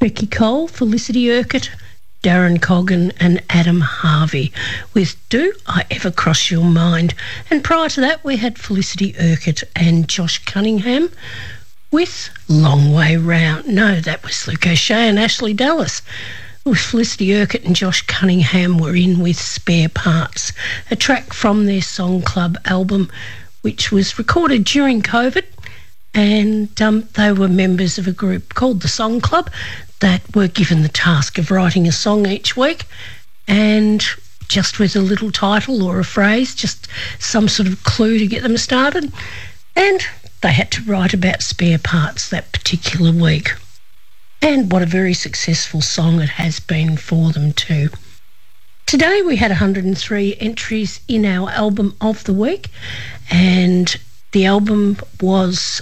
Becky Cole, Felicity Urquhart, Darren Coggan and Adam Harvey with Do I Ever Cross Your Mind. And prior to that we had Felicity Urquhart and Josh Cunningham with Long Way Round. No, that was Luke O'Shea and Ashley Dallas. With Felicity Urquhart and Josh Cunningham were in with Spare Parts, a track from their Song Club album which was recorded during COVID, and they were members of a group called the Song Club that were given the task of writing a song each week, and just with a little title or a phrase, just some sort of clue to get them started, and they had to write about spare parts that particular week. And what a very successful song it has been for them too. Today we had 103 entries in our album of the week, and the album was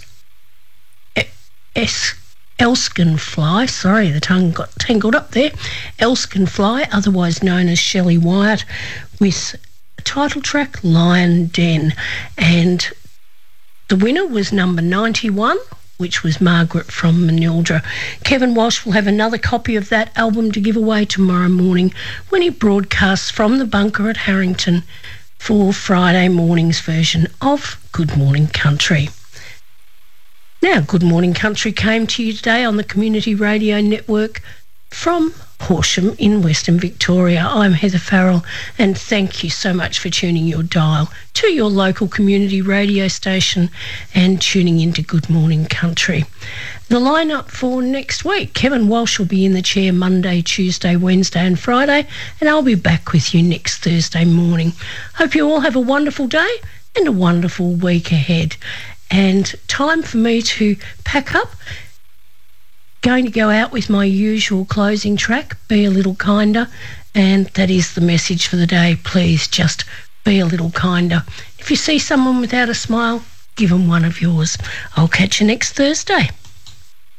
Elskenfly, sorry, the tongue got tangled up there, Elskenfly, otherwise known as Shelley Wyatt, with a title track, Lion Den. And the winner was number 91, which was Margaret from Manildra. Kevin Walsh will have another copy of that album to give away tomorrow morning when he broadcasts from the bunker at Harrington for Friday morning's version of Good Morning Country. Now, Good Morning Country came to you today on the Community Radio Network from Horsham in Western Victoria. I'm Heather Farrell, and thank you so much for tuning your dial to your local community radio station and tuning into Good Morning Country. The lineup for next week: Kevin Walsh will be in the chair Monday, Tuesday, Wednesday and Friday, and I'll be back with you next Thursday morning. Hope you all have a wonderful day and a wonderful week ahead. And time for me to pack up. Going to go out with my usual closing track, Be a Little Kinder, and that is the message for the day. Please just be a little kinder. If you see someone without a smile, give them one of yours. I'll catch you next Thursday.